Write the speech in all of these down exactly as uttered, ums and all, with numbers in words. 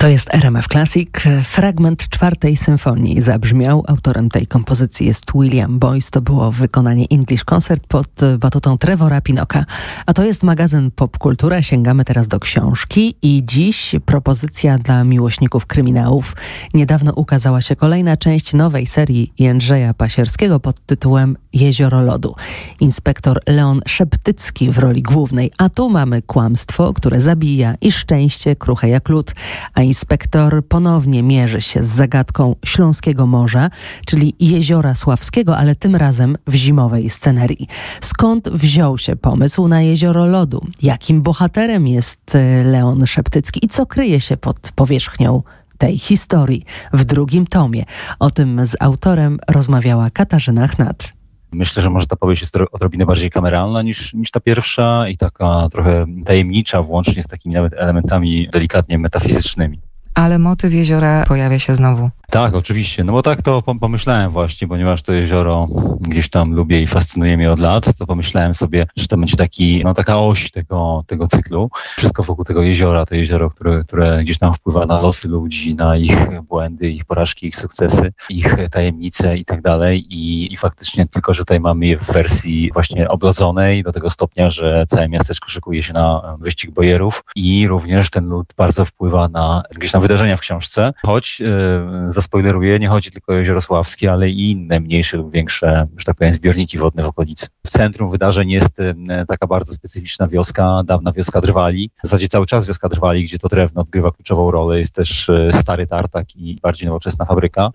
To jest R M F Classic. Fragment czwartej symfonii zabrzmiał. Autorem tej kompozycji jest William Boyce. To było wykonanie English Concert pod batutą Trevora Pinoka. A to jest magazyn Popkultura. Sięgamy teraz do książki i dziś propozycja dla miłośników kryminałów. Niedawno ukazała się kolejna część nowej serii Jędrzeja Pasierskiego pod tytułem Jezioro Lodu. Inspektor Leon Szeptycki w roli głównej. A tu mamy kłamstwo, które zabija i szczęście kruche jak lód. A inspektor ponownie mierzy się z zagadką Śląskiego Morza, czyli Jeziora Sławskiego, ale tym razem w zimowej scenerii. Skąd wziął się pomysł na Jezioro Lodu? Jakim bohaterem jest Leon Szeptycki i co kryje się pod powierzchnią tej historii w drugim tomie? O tym z autorem rozmawiała Katarzyna Chnatr. Myślę, że może ta powieść jest odrobinę bardziej kameralna niż, niż ta pierwsza i taka trochę tajemnicza, włącznie z takimi nawet elementami delikatnie metafizycznymi. Ale motyw jeziora pojawia się znowu. Tak, oczywiście. No bo tak to pomyślałem właśnie, ponieważ to jezioro gdzieś tam lubię i fascynuje mnie od lat, to pomyślałem sobie, że to będzie taki, no taka oś tego, tego cyklu. Wszystko wokół tego jeziora, to jezioro, które, które gdzieś tam wpływa na losy ludzi, na ich błędy, ich porażki, ich sukcesy, ich tajemnice i tak dalej. I, i faktycznie tylko, że tutaj mamy je w wersji właśnie oblodzonej do tego stopnia, że całe miasteczko szykuje się na wyścig bojerów i również ten lód bardzo wpływa na gdzieś tam wydarzenia w książce. Choć yy, zaspoileruję, nie chodzi tylko o Jezioro Sławskie, ale i inne mniejsze lub większe, że tak powiem, zbiorniki wodne w okolicy. W centrum wydarzeń jest taka bardzo specyficzna wioska, dawna wioska Drwali. W zasadzie cały czas wioska Drwali, gdzie to drewno odgrywa kluczową rolę. Jest też stary tartak i bardziej nowoczesna fabryka.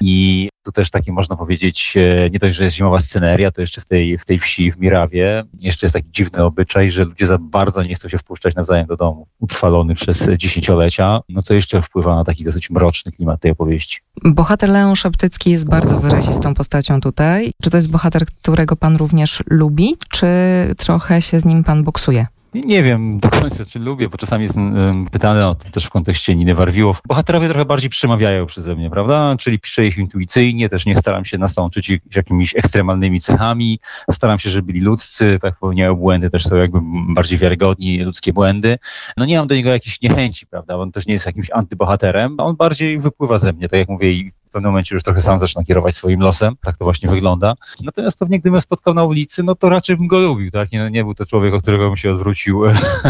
I tu też taki, można powiedzieć, nie dość, że jest zimowa sceneria, to jeszcze w tej, w tej wsi, w Mirawie, jeszcze jest taki dziwny obyczaj, że ludzie za bardzo nie chcą się wpuszczać nawzajem do domu. Utrwalony przez dziesięciolecia, no co jeszcze wpływa na taki dosyć mroczny klimat tej opowieści. Bohater Leon Szeptycki jest bardzo wyrazistą postacią tutaj. Czy to jest bohater, którego pan również lubi, czy trochę się z nim pan boksuje? Nie wiem do końca, czy lubię, bo czasami jestem um, pytany o to też w kontekście Niny Warwiłow. Bohaterowie trochę bardziej przemawiają przeze mnie, prawda? Czyli piszę ich intuicyjnie, też nie staram się nasączyć ich jakimiś ekstremalnymi cechami. Staram się, żeby byli ludzcy, tak popełniają błędy, też są jakby bardziej wiarygodni, ludzkie błędy. No nie mam do niego jakiejś niechęci, prawda? On też nie jest jakimś antybohaterem. On bardziej wypływa ze mnie, tak jak mówię, i w pewnym momencie już trochę sam zaczyna kierować swoim losem. Tak to właśnie wygląda. Natomiast pewnie gdybym spotkał na ulicy, no to raczej bym go lubił, tak? Nie, nie był to człowiek, od którego bym się odwrócił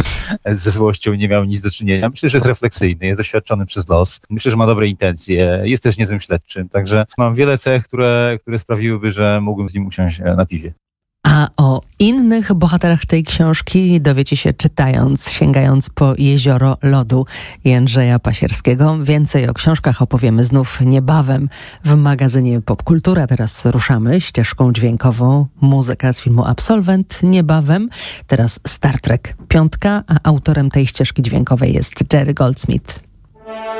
ze złością, nie miał nic do czynienia. Myślę, że jest refleksyjny, jest doświadczony przez los. Myślę, że ma dobre intencje, jest też niezłym śledczym. Także mam wiele cech, które, które sprawiłyby, że mógłbym z nim usiąść na piwie. A o innych bohaterach tej książki dowiecie się czytając, sięgając po Jezioro Lodu Jędrzeja Pasierskiego. Więcej o książkach opowiemy znów niebawem w magazynie Popkultura. Teraz ruszamy ścieżką dźwiękową. Muzyka z filmu Absolwent niebawem. Teraz Star Trek piątka, a autorem tej ścieżki dźwiękowej jest Jerry Goldsmith.